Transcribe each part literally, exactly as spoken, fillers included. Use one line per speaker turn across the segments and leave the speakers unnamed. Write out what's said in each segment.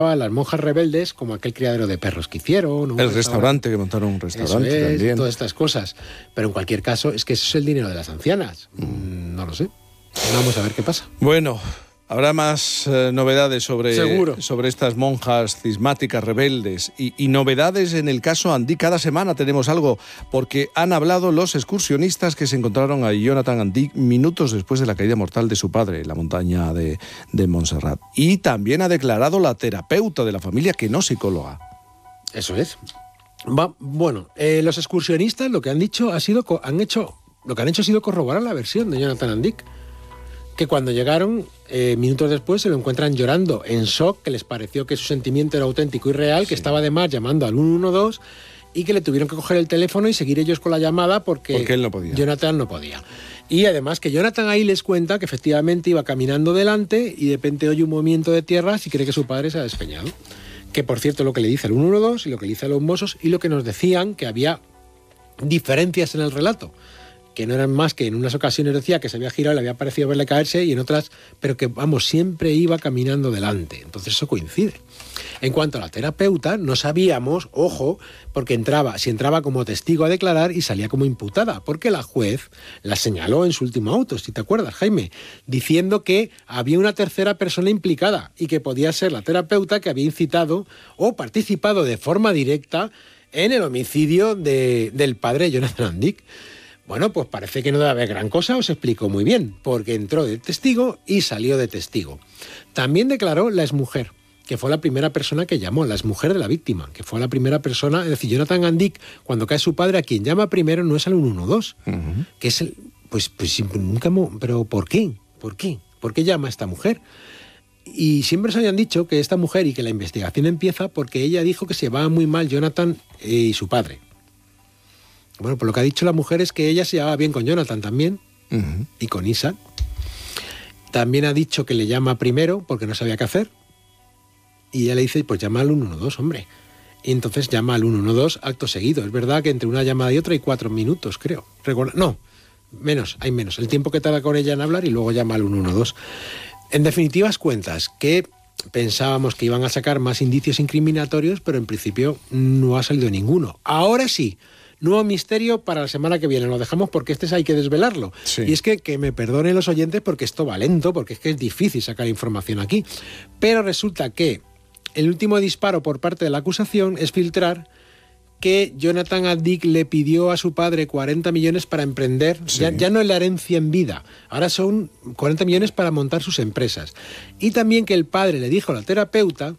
a las monjas rebeldes, como aquel criadero de perros que hicieron.
El restaurante, restaurante, que montaron un restaurante
eso es,
también.
Todas estas cosas. Pero en cualquier caso, es que eso es el dinero de las ancianas. Mm, no lo sé. Vamos a ver qué pasa.
Bueno, habrá más eh, novedades sobre,
Seguro.
sobre estas monjas cismáticas rebeldes y, y novedades en el caso Andic. Cada semana tenemos algo, porque han hablado los excursionistas que se encontraron a Jonathan Andic minutos después de la caída mortal de su padre en la montaña de, de Montserrat. Y también ha declarado la terapeuta de la familia, que no psicóloga.
Eso es. Va, bueno, eh, los excursionistas lo que han dicho ha sido, han hecho, lo que han hecho ha sido corroborar la versión de Jonathan Andic, que cuando llegaron, eh, minutos después, se lo encuentran llorando en shock, que les pareció que su sentimiento era auténtico y real, sí. que estaba además llamando al uno uno dos y que le tuvieron que coger el teléfono y seguir ellos con la llamada porque,
porque él no podía.
Jonathan no podía. Y además que Jonathan ahí les cuenta que efectivamente iba caminando delante y de repente oye un movimiento de tierras y cree que su padre se ha despeñado. Que por cierto lo que le dice el uno uno dos y lo que le dice a los mozos y lo que nos decían que había diferencias en el relato, que no eran más que en unas ocasiones decía que se había girado, le había parecido verle caerse y en otras, pero que vamos, siempre iba caminando delante. Entonces eso coincide. En cuanto a la terapeuta, no sabíamos, ojo, porque entraba, si entraba como testigo a declarar y salía como imputada, porque la juez la señaló en su último auto, si te acuerdas, Jaime, diciendo que había una tercera persona implicada y que podía ser la terapeuta que había incitado o participado de forma directa en el homicidio de, del padre Jonathan Andic. Bueno, pues parece que no debe haber gran cosa, os explico muy bien, porque entró de testigo y salió de testigo. También declaró la exmujer, que fue la primera persona que llamó, la exmujer de la víctima, que fue la primera persona, es decir, Jonathan Andic, cuando cae su padre, a quien llama primero no es al uno uno dos, uh-huh. que es el, pues, pues nunca, pero ¿por qué? ¿Por qué? ¿Por qué llama a esta mujer? Y siempre se habían dicho que esta mujer y que la investigación empieza porque ella dijo que se llevaba muy mal Jonathan y su padre. Bueno, pues lo que ha dicho la mujer es que ella se llevaba bien con Jonathan también, uh-huh. y con Isaac. También ha dicho que le llama primero porque no sabía qué hacer. Y ella le dice, pues llama al uno uno dos, hombre. Y entonces llama al uno uno dos acto seguido. Es verdad que entre una llamada y otra hay cuatro minutos, creo. Recuerda, no, menos, hay menos. El tiempo que tarda con ella en hablar y luego llama al uno uno dos. En definitivas cuentas, que pensábamos que iban a sacar más indicios incriminatorios, pero en principio no ha salido ninguno. Ahora sí. Nuevo misterio para la semana que viene. Lo dejamos porque este hay que desvelarlo. Sí. Y es que, que me perdonen los oyentes porque esto va lento, porque es que es difícil sacar información aquí. Pero resulta que el último disparo por parte de la acusación es filtrar que Jonathan Andic le pidió a su padre cuarenta millones para emprender, sí. ya, ya no es la herencia en vida, ahora son cuarenta millones para montar sus empresas. Y también que el padre le dijo a la terapeuta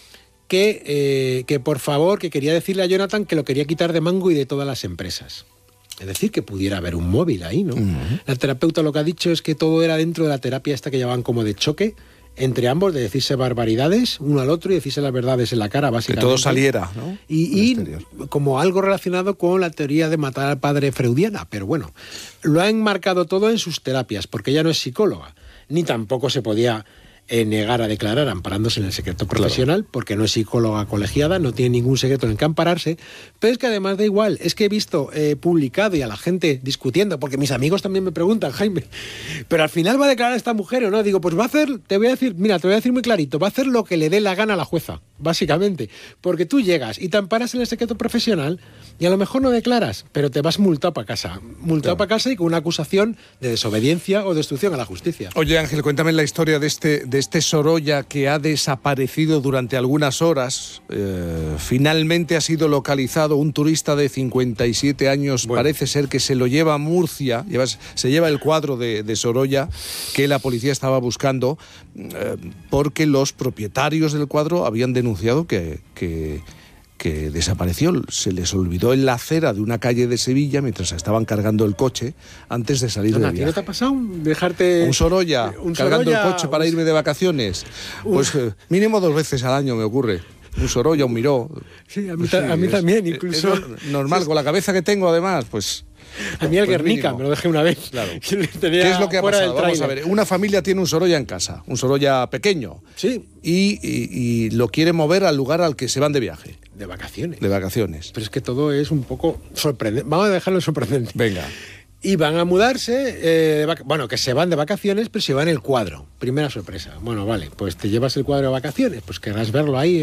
Que, eh, que por favor, que quería decirle a Jonathan que lo quería quitar de mango y de todas las empresas. Es decir, que pudiera haber un móvil ahí, ¿no? Uh-huh. La terapeuta lo que ha dicho es que todo era dentro de la terapia esta que llamaban como de choque entre ambos, de decirse barbaridades uno al otro y decirse las verdades en la cara, básicamente.
Que todo saliera, ¿no?
Y, y como algo relacionado con la teoría de matar al padre freudiana. Pero bueno, lo ha enmarcado todo en sus terapias, porque ella no es psicóloga, ni tampoco se podía Eh, negar a declarar amparándose en el secreto profesional, claro. porque no es psicóloga colegiada, no tiene ningún secreto en el que ampararse, pero es que además da igual, es que he visto eh, publicado y a la gente discutiendo, porque mis amigos también me preguntan, Jaime, pero al final va a declarar esta mujer o no, digo, pues va a hacer, te voy a decir, mira, te voy a decir muy clarito, va a hacer lo que le dé la gana a la jueza, básicamente, porque tú llegas y te amparas en el secreto profesional y a lo mejor no declaras, pero te vas multado para casa, multado claro. para casa y con una acusación de desobediencia o destrucción a la justicia.
Oye, Ángel, cuéntame la historia de este de este Sorolla que ha desaparecido durante algunas horas. Eh, finalmente ha sido localizado un turista de cincuenta y siete años, bueno. Parece ser que se lo lleva a Murcia, lleva, se lleva el cuadro de, de Sorolla que la policía estaba buscando, eh, porque los propietarios del cuadro habían denunciado que... que que desapareció, se les olvidó en la acera de una calle de Sevilla mientras estaban cargando el coche antes de salir de viaje.
¿No te ha pasado dejarte
un Sorolla un cargando Sorolla, el coche para un... irme de vacaciones? Pues eh, mínimo dos veces al año me ocurre. Un Sorolla, un Miró.
Sí, a mí, sí, a mí es, también, incluso.
Es normal, sí. Con la cabeza que tengo además, pues...
A mí el
pues
Guernica,
mínimo.
Me lo dejé una vez.
Claro. ¿Qué es lo que ha pasado? Vamos a ver, una familia tiene un Sorolla en casa, un Sorolla pequeño.
Sí.
Y, y, y lo quiere mover al lugar al que se van de viaje.
De vacaciones.
De vacaciones.
Pero es que todo es un poco sorprendente. Vamos a dejarlo sorprendente.
Venga.
Y van a mudarse, eh, de vac- bueno, que se van de vacaciones, pero se van el cuadro. Primera sorpresa. Bueno, vale, pues te llevas el cuadro de vacaciones, pues querrás verlo ahí